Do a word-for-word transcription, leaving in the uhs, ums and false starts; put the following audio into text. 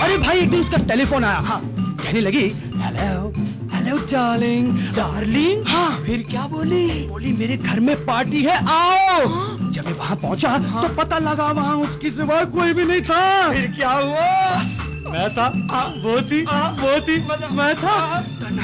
अरे भाई एक दिन उसका टेलीफोन आया। हाँ, कहने लगी हेलो हेलो डार्लिंग डार्लिंग। हाँ, फिर क्या बोली? बोली मेरे घर में पार्टी है, आओ। हाँ? जब मैं वहां पहुंचा हाँ? तो पता लगा वहां उसकी सिवा कोई भी नहीं था। फिर क्या हुआ? बस मैं था, वो थी, वो थी, मैं था।